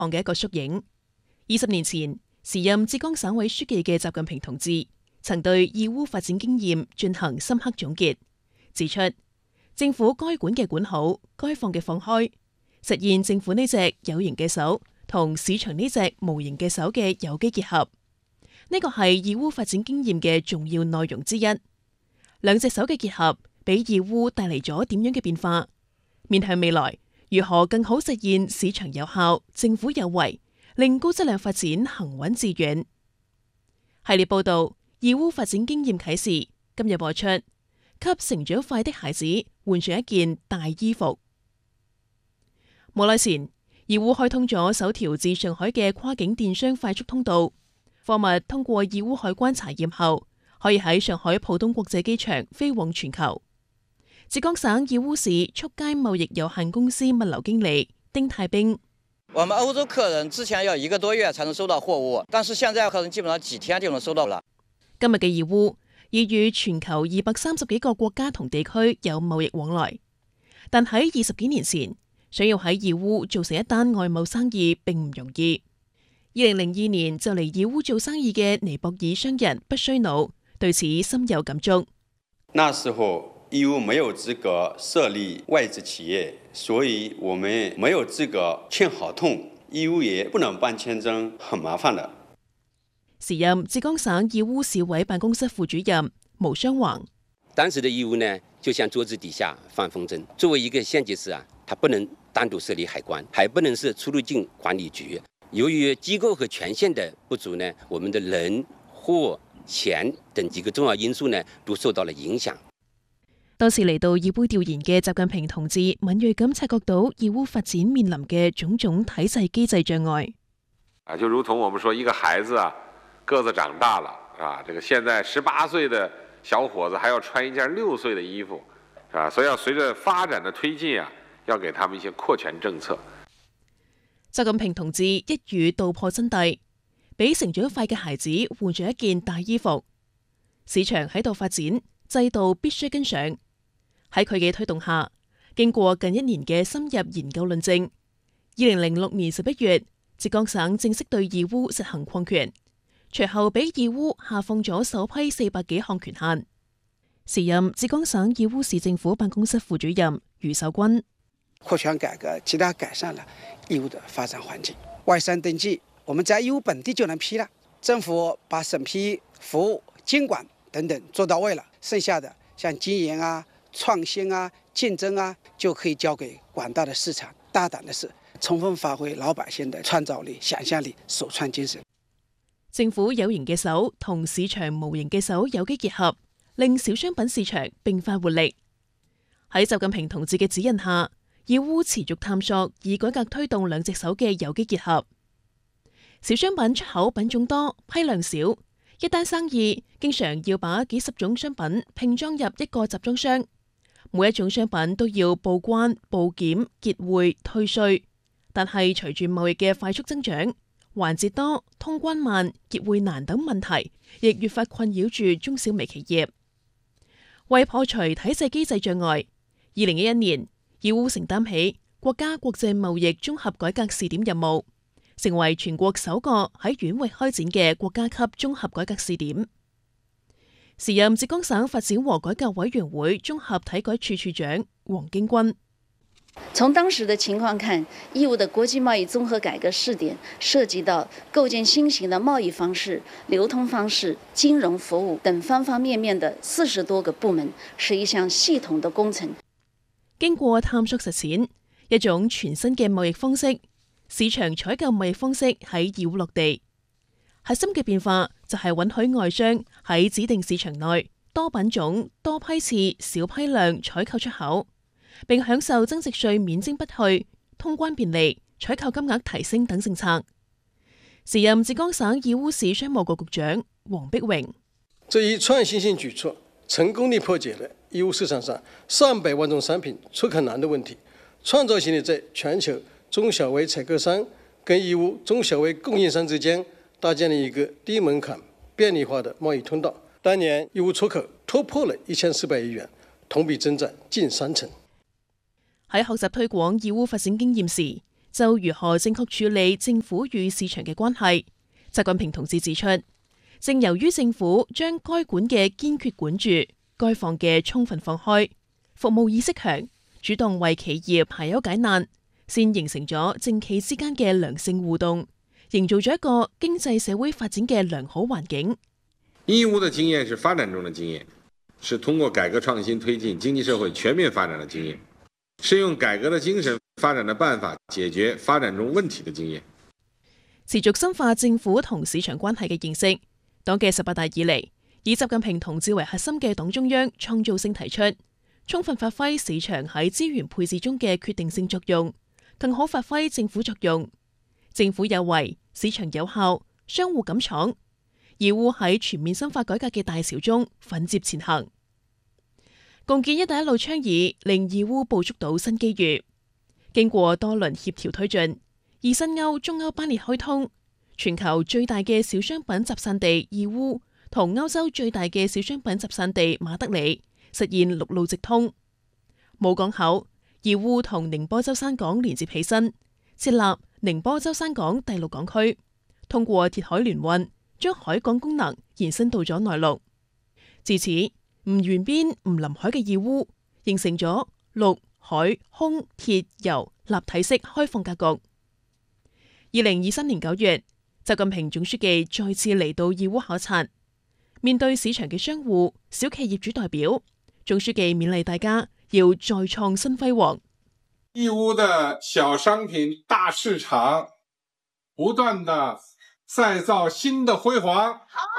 案嘅一個縮影。20年前，時任浙江省委書記嘅習近平同志曾對義烏發展經驗進行深刻總結，指出政府該管嘅管好，該放嘅放開，實現政府呢隻有形嘅手同市場呢隻無形嘅手嘅有機結合。呢個係義烏發展經驗嘅重要內容之一。兩隻手嘅結合，俾義烏帶嚟咗點樣嘅變化？面向未來，如何更好實現市場有效、政府有為，令高質量發展行穩致遠？系列報道《義烏發展經驗啟示》今日播出，給成長快的孩子換上一件大衣服。冇耐前，義烏開通咗首條至上海嘅跨境電商快速通道，貨物通過義烏海關查驗後，可以喺上海浦東國際機場飛往全球。浙江省義烏市速佳貿易有限公司物流經理丁太兵： 我們歐洲客人之前要1個多月才能收到貨物，但是現在客人基本上幾天就能收到了。 今日嘅義烏已與全球230幾個國家同地區有貿易往來，但喺20幾年前，想要喺義烏做成一單外貿生意並唔容易。2002年就嚟義烏做生意嘅尼泊爾商人不須努對此深有感觸。 那時候義烏沒有資格設立外資企業，所以我們沒有資格簽合同，義烏也不能辦簽證，很麻煩的。 時任浙江省義烏市委辦公室副主任毛雙橫： 當時的義烏呢，就像桌子底下放風箏。作為一個縣級市啊，它不能單獨設立海關，還不能是出入境管理局。由於機構和權限的不足呢，我們的人、貨、錢等幾個重要因素呢，都受到了影響。 當時嚟到義烏調研嘅習近平同志敏銳咁察覺到義烏發展面臨嘅種種體制機制障礙。 就如同我們說，一個孩子啊，個子長大了啊，這個現在18歲的小伙子還要穿一件6歲的衣服，啊，所以要隨着發展的推進啊，要給他們一些擴權政策。 習近平同志一語道破真諦，俾成長快嘅孩子換咗一件大衣服。市場喺度發展，制度必須跟上。喺佢嘅推動下，經過近1年嘅深入研究論證，2006年11月，浙江省正式對義烏實行擴權，隨後俾義烏下放咗首批400幾項權限。時任浙江省義烏市政府辦公室副主任余守軍： 擴權改革極大改善了義烏的發展環境，外商登記我們在義烏本地就能批了，政府把審批、服務、監管等等做到位了，剩下的像經營啊、創新啊、競爭啊，就可以交給廣大的市場，大膽的是充分發揮老百姓的創造力、想象力、首創精神。 政府有形嘅手同市場無形嘅手有機結合，令小商品市場迸發活力。喺習近平同志嘅指引下，義烏持續探索以改革推動兩隻手嘅有機結合。小商品出口品種多，批量少，一單生意經常要把幾十種商品拼裝入一個集裝箱，每一種商品都要報關、報檢、結匯、退稅。但係隨住貿易嘅快速增長，環節多、通關慢、結匯難等問題，亦越發困擾住中小微企業。為破除體制機制障礙，2011年，義烏承擔起國家國際貿易綜合改革試點任務，成為全國首個喺縣域開展嘅國家級綜合改革試點。時任浙江省發展和改革委員會綜合體改處處長黃京軍： 從當時的情況看，義烏的國際貿易綜合改革試點涉及到構建新型的貿易方式、流通方式、金融服務等方方面面的40多個部門，是一項系統的工程。 經過探索實踐，一種全新嘅貿易方式——市場採購貿易方式喺義烏落地。核心嘅變化就係允許外商喺指定市場內多品種、多批次、小批量採購出口，並享受增值稅免徵不退、通關便利、採購金額提升等政策。時任浙江省義烏市商務局局長黃碧榮： 這一創新性舉措成功地破解了義烏市場上上百萬種商品出口難的問題，創造性地在全球中小微採購商跟義烏中小微供應商之間搭建了一個低門檻、便利化的貿易通道。當年義烏出口突破了1400億元，同比增長近30%。 喺學習推廣義烏發展經驗時， 就如何正確處理政府與市場嘅關係，習近平同志指出，正由於政府將該管嘅堅決管住，該放嘅充分放開，服務意識強，主動為企業排憂解難，先形成咗政企之間嘅良性互動，營造咗一個經濟社會發展嘅良好環境。 義烏的經驗是發展中的經驗，是通過改革創新推進經濟社會全面發展的經驗，是用改革的精神、發展的辦法解決發展中問題的經驗。 持續深化政府同市場關係嘅認識，黨嘅18大以嚟，以習近平同志為核心嘅黨中央創造性提出，充分發揮市場喺資源配置中嘅決定性作用，更好發揮政府作用。政府有為，市場有效，相互敢闖。義烏喺全面深化改革嘅大潮中奮捷前行，共建“一帶一路”倡議令義烏捕捉到新機遇。經過多輪協調推進，以新歐、中歐班列開通，全球最大嘅小商品集散地義烏同歐洲最大嘅小商品集散地馬德里實現陸路直通。冇港口，義烏同寧波舟山港連接起身，設立寧波舟山港第6港區，通過鐵海聯運，將海港功能延伸到咗內陸。自此，唔沿邊唔臨海嘅義烏形成咗陸海空鐵郵立體式開放格局。2023年9月，習近平總書記再次嚟到義烏考察，面對市場嘅商戶、小企業主代表，總書記勉勵大家要再創新輝煌。 義烏的小商品大市場不斷的再造新的輝煌。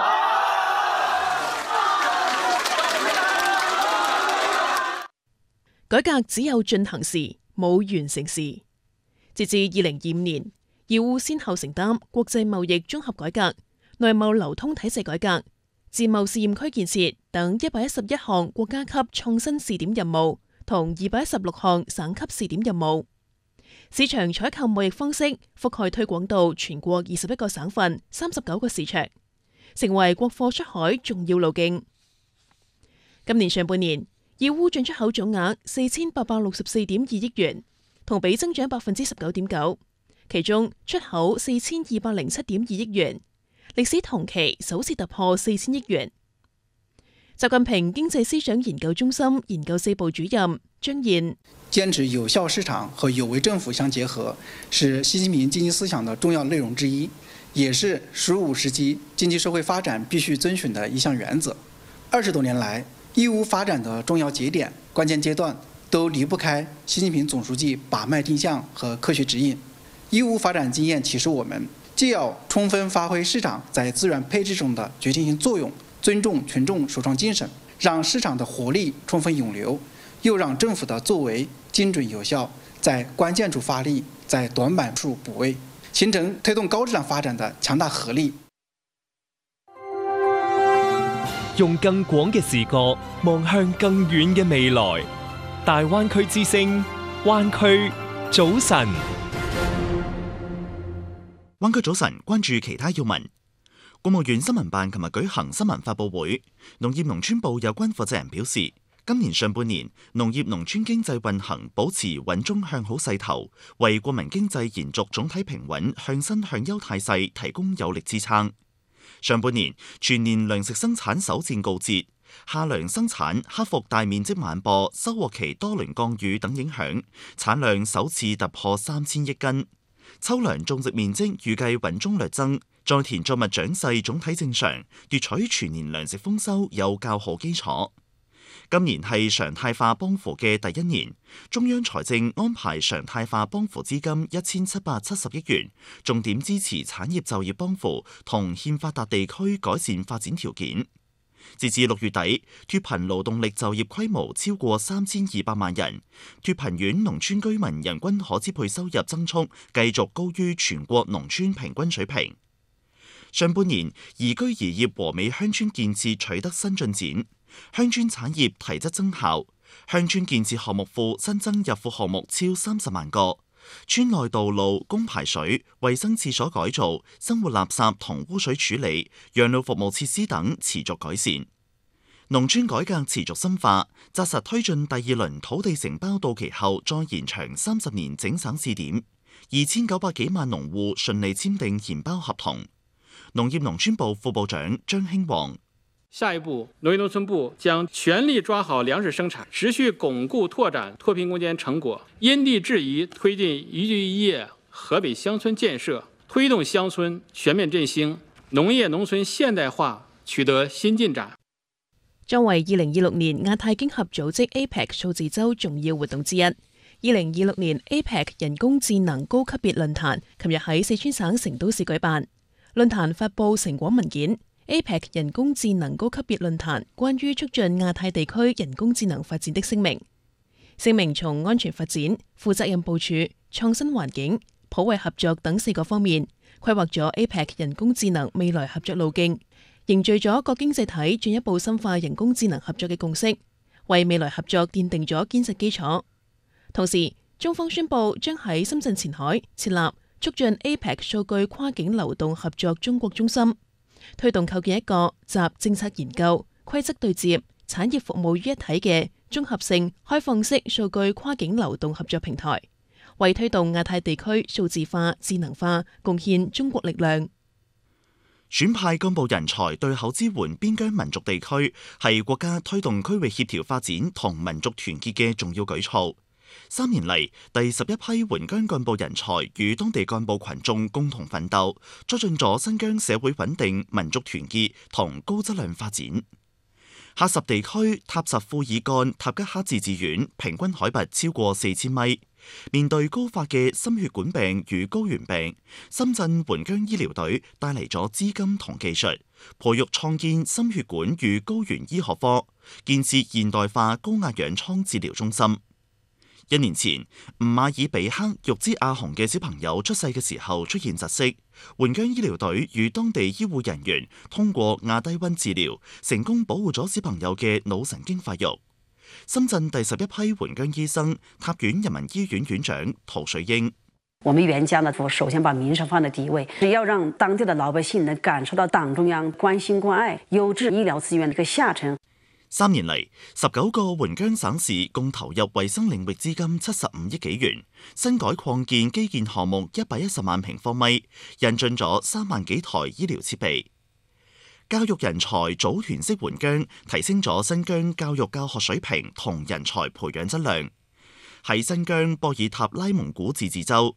改革只有進行時，冇完成時。截至2025年，義烏先後承擔國際貿易綜合改革、內貿流通體制改革、自貿試驗區建設等111項國家級創新試點任務同216項省級試點任務。市場採購貿易方式覆蓋推廣到全國21個省份、39個市場，成為國貨出海重要路徑。今年上半年，義烏進出口總額4864.2億元，同比增長19.9%，其中出口4207.2億元，歷史同期首次突破4000億元。習近平經濟思想研究中心研究4部主任張燕： 堅持有效市場和有為政府相結合，是習近平經濟思想的重要內容之一，也是15時期經濟社會發展必須遵循的一項原則。20多年來，義烏發展的重要節點、關鍵階段都離不開習近平總書記把脈定向和科學指引。義烏發展經驗啟示我們，既要充分發揮市場在資源配置中的決定性作用，尊重群眾首創精神，讓市場的活力充分湧流，又讓政府的作為精準有效，在關鍵處發力，在短板處補位，形成推動高質量發展的強大合力。 用更廣嘅視角望向更遠嘅未來，大灣區之聲，灣區早晨。 灣區早晨，關注其他要聞。國務院新聞辦琴日舉行新聞發佈會，農業農村部有關負責人表示，今年上半年農業農村經濟運行保持穩中向好勢頭，為國民經濟延續總體平穩向新向優態勢提供有力支撐。上半年全年糧食生產首戰告捷，夏糧生產克服大面積晚播、收穫期多輪降雨等影響，產量首次突破3000億斤。秋糧種植面積預計穩中略增，在田作物長勢總體正常，奪取全年糧食豐收有較好基礎。今年係常態化幫扶嘅第一年，中央財政安排常態化幫扶資金1770億元，重點支持產業就業幫扶同欠發達地區改善發展條件。截至6月底，脫貧勞動力就業規模超過3200萬人，脫貧縣農村居民人均可支配收入增速繼續高於全國農村平均水平。上半年宜居宜業和美鄉村建設取得新進展，鄉村產業提質增效，鄉村建設項目庫新增入庫項目超30萬個，村內道路、供排水、衛生廁所改造、生活垃圾同污水處理、養老服務設施等持續改善。農村改革持續深化，紮實推進第2輪土地承包到期後再延長30年整省試點， ，2900幾萬農戶順利簽訂研包合同。農業農村部副部長張興旺： 下一步，農業農村部將全力抓好糧食生產，持續鞏固拓展脫貧攻堅成果，因地制宜推進宜居宜業河北鄉村建設，推動鄉村全面振興，農業農村現代化取得新進展。 作為2026年亞太經合組織 APEC 數字週重要活動之一，2026年 APEC 人工智能高級別論壇琴日喺四川省成都市舉辦。論壇發布成果文件 ，APEC 人工智能高級別論壇關於促進亞太地區人工智能發展的聲明。聲明從安全發展、負責任部署、創新環境、普惠合作等4個方面，規劃咗 APEC 人工智能未來合作路徑，凝聚咗各經濟體進一步深化人工智能合作嘅共識，為未來合作奠定咗堅實基礎。同時，中方宣布將喺深圳前海設立促進 APEC 數據跨境流動合作中國中心，推動構建一個集政策研究、規則對接、產業服務於一體嘅綜合性開放式數據跨境流動合作平台，為推動亞太地區數字化、智能化貢獻中國力量。 選派幹部人才對口支援邊疆民族地區，係國家推動區域協調發展同民族團結嘅重要舉措。3年嚟，第11批援疆幹部人才與當地幹部群眾共同奮鬥，促進咗新疆社會穩定、民族團結同高質量發展。喀什地區塔什庫爾幹塔吉克自治縣平均海拔超過4000米，面對高發嘅心血管病與高原病，深圳援疆醫療隊帶嚟咗資金同技術，培育創建心血管與高原醫學科，建設現代化高壓氧艙治療中心。1年前，吳馬爾比克育茲阿雄嘅小朋友出世嘅時候出現窒息，援疆醫療隊與當地醫護人員通過亞低溫治療，成功保護咗小朋友嘅腦神經發育。深圳第11批援疆醫生塔院人民醫院院長陶水英： 我們援疆呢，首先把民生放在第一位，是要讓當地的老百姓能感受到黨中央關心關愛、優質醫療資源嘅一個下沉。 3年嚟，19個援疆省市共投入衛生領域資金75億幾元，新改擴建基建項目110萬平方米，引進咗3萬幾台醫療設備。教育人才組團式援疆，提升咗新疆教育教學水平同人才培養質量。喺新疆博爾塔拉蒙古自治州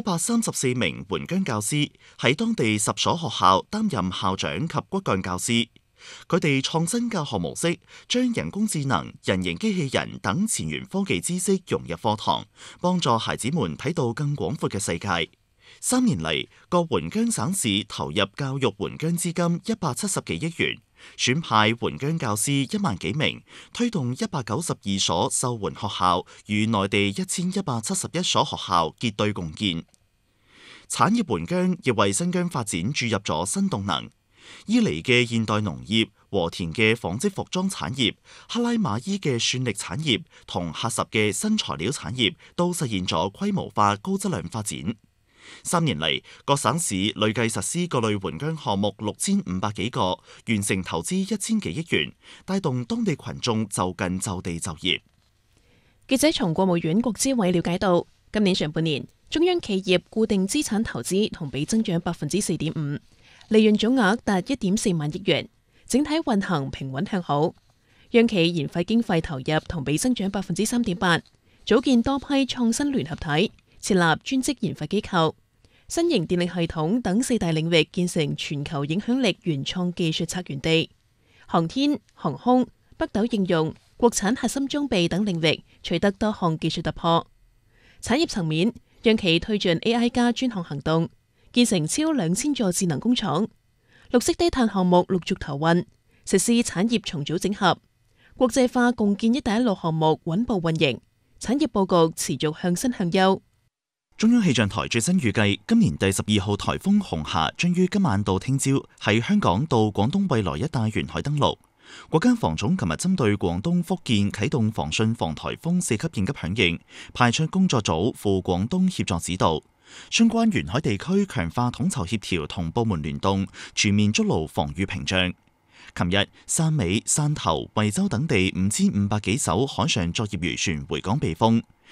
，134名援疆教師喺當地10所學校擔任校長及骨幹教師。佢哋創新教學模式，將人工智能、人形機器人等前沿科技知識融入課堂，幫助孩子們睇到更廣闊嘅世界。3年嚟，各援疆省市投入教育援疆資金170幾億元，選派援疆教師1萬幾名，推動192所受援學校與內地1171所學校結對共建。產業援疆亦為新疆發展注入咗新動能。伊犁嘅現代農業、和田嘅紡織服裝產業、克拉瑪依嘅算力產業同喀什嘅新材料產業都實現咗規模化高質量發展。3年嚟，各省市累計實施各類援疆項目6500幾個，完成投資1000幾億元，帶動當地群眾就近就地就業。 記者從國務院國資委了解到，今年上半年中央企業固定資產投資同比增長4.5%。利潤總額達1.4萬億元，整體運行平穩向好。央企研發經費投入同比增長3.8%，組建多批創新聯合體，設立專職研發機構，新型電力系統等4大領域建成全球影響力原創技術策源地。航天、航空、北斗應用、國產核心裝備等領域取得多項技術突破。產業層面，央企推進 AI 加專項行動，建成超2000座智能工廠，綠色低碳項目陸續投運，實施產業重組整合，國際化共建一帶一路項目穩步運營，產業佈局持續向新向優。 中央氣象台最新預計，今年第12號颱風紅霞將於今晚到聽朝喺香港到廣東惠來一帶沿海登陸。國家防總琴日針對廣東、福建啟動防汛防颱風4級應急響應，派出工作組赴廣東協助指導。相關沿海地區強化統籌協調同部門聯動，全面築牢防禦屏障。琴日，汕尾、汕頭、惠州等地5500幾艘海上作業漁船回港避風。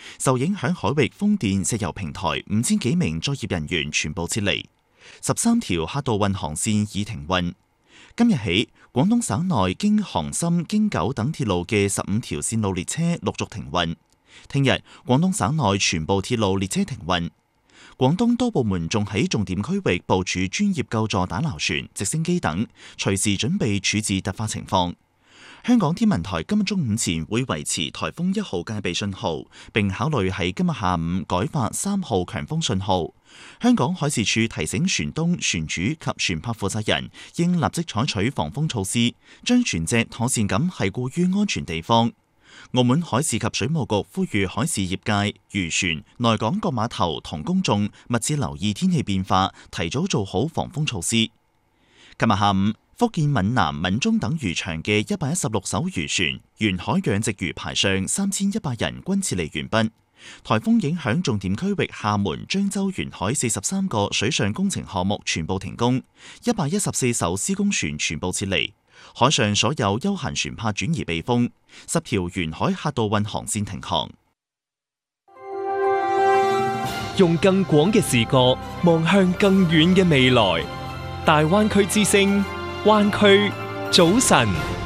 受影響海域風電、石油平台5000幾名作業人員全部撤離，13條客渡運航線已停運。今日起，廣東省內經杭深、京九等鐵路嘅15條線路列車陸續停運。聽日，廣東省內全部鐵路列車停運。廣東多部門仲喺重點區域部署專業救助打撈船、直升機等，隨時準備處置突發情況。香港天文台今日中午前會維持颱風1號戒備信號，並考慮喺今日下午改發3號強風信號。香港海事處提醒船東、船主及船舶負責人應立即採取防風措施，將船隻妥善咁繫固於安全地方。澳門海事及水務局呼籲海事業界、漁船、內港各碼頭同公眾密切留意天氣變化，提早做好防風措施。琴日下午，福建閩南、閩中等漁場嘅116艘漁船沿海養殖魚排上3100人均撤離完畢。颱風影響重點區域廈門、漳州沿海43個水上工程項目全部停工，114艘施工船全部撤離，海上所有休閒船舶轉移避風，10條沿海客渡運航線停航。 用更廣嘅視角望向更遠嘅未來，大灣區之聲，灣區早晨。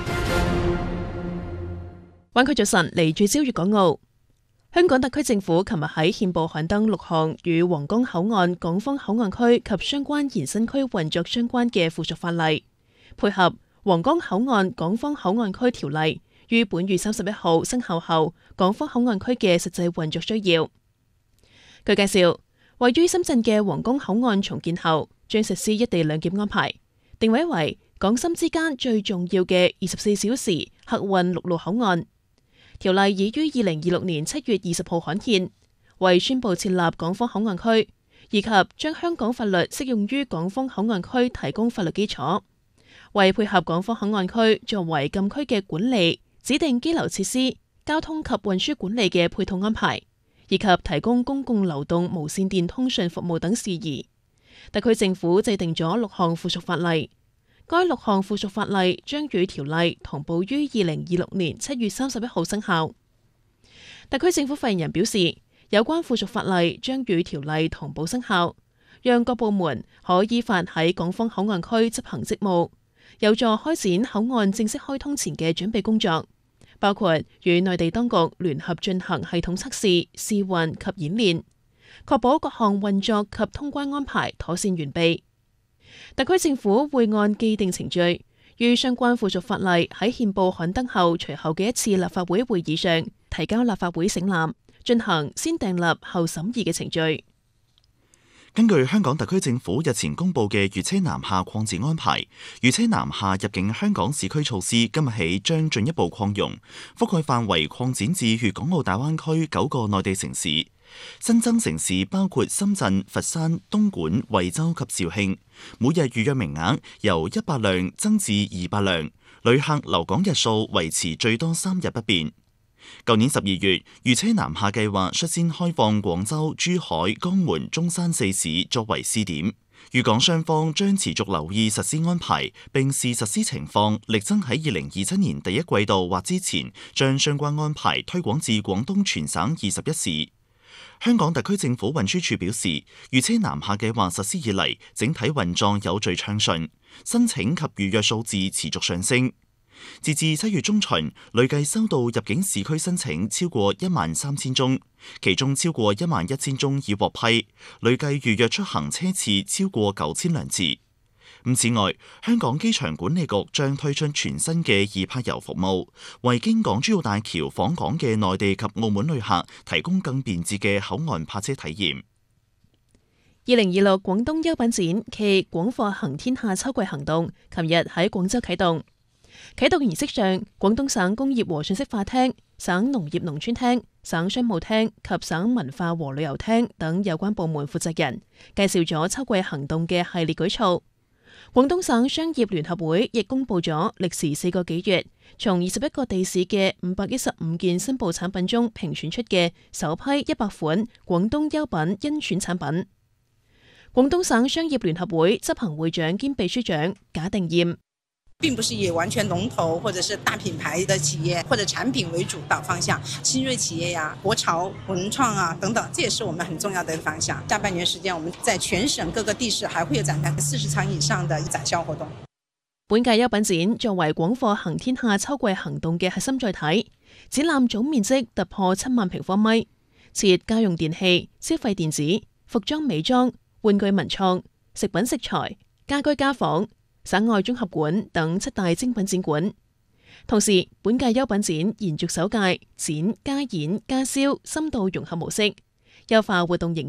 灣區早晨嚟聚焦粵港澳。香港特區政府琴日喺憲報刊登6項與皇崗口岸、港方口岸區及相關延伸區運作相關嘅附屬法例，配合皇崗口岸、港方口岸區條例於本月31號生效後，港方口岸區嘅實際運作需要。據介紹，位於深圳嘅皇崗口岸重建後，將實施一地兩檢安排，定位為港深之間最重要嘅24小時客運陸路口岸。條例已於2026年7月20號刊憲，為宣布設立港方口岸區，以及將香港法律適用於港方口岸區提供法律基礎，為配合港方口岸區作為禁區嘅管理、指定羈留設施、交通及運輸管理嘅配套安排，以及提供公共流動無線電通訊服務等事宜。特區政府制定咗6項附屬法例。該6項附屬法例將與條例同步於2026年7月31號生效。特區政府發言人表示，有關附屬法例將與條例同步生效，讓各部門可依法喺港方口岸區執行職務，有助開展口岸正式開通前嘅準備工作，包括與內地當局聯合進行系統測試、試運及演練，確保各項運作及通關安排妥善完備。特區政府會按既定程序，於相關附屬法例喺憲報刊登後隨後嘅一次立法會會議上提交立法會省覽，進行先訂立後審議嘅程序。 根據香港特區政府日前公布嘅粵車南下擴展安排，粵車南下入境香港市區措施今日起將進一步擴容，覆蓋範圍擴展至粵港澳大灣區9個內地城市。新增城市包括深圳、佛山、東莞、惠州及肇慶，每日預約名額由100輛增至200輛，旅客留港日數維持最多3日不變。舊年12月，粵車南下計劃率先開放廣州、珠海、江門、中山4市作為試點，粵港雙方將持續留意實施安排，並視實施情況，力爭喺2027年第一季度或之前將相關安排推廣至廣東全省21市。香港特區政府運輸署表示，粵車南下計劃實施以嚟，整體運作有序暢順，申請及預約數字持續上升。截至7月中旬，累計收到入境市區申請超過13000宗，其中超過11000宗已獲批，累計預約出行車次超過9000輛次。此外，香港機場管理局將推出全新嘅易泊遊服務，為經港珠澳大橋訪港嘅內地及澳門旅客提供更便捷嘅口岸泊車體驗。 2026廣東優品展暨廣貨行天下秋季行動，琴日喺廣州啟動。啟動儀式上，廣東省工業和信息化廳、省農業農村廳、省商務廳及省文化和旅遊廳等有關部門負責人介紹咗秋季行動嘅系列舉措。廣東省商業聯合會亦公布咗歷時4個幾月，從21個地市嘅515件申報產品中評選出嘅首批100款廣東優品甄選產品。廣東省商業聯合會執行會長兼秘書長賈定艷并不是以完全龙头或者是大品牌的企业或者产品为主导方向，新锐企业呀、国潮、文创啊等等，这也是我们很重要的方向。下半年时间，我们在全省各个地市還會有展開40場以上的展銷活動。 本屆優品展作為廣貨行天下秋季行動嘅核心載體，展覽總面積突破7萬平方米，設家用電器、消費電子、服裝美妝、玩具文創、食品食材、家居家紡、省外綜合館等7大精品展館。同時，本屆優品展延續首屆展加演加銷深度融合模式，優化活動形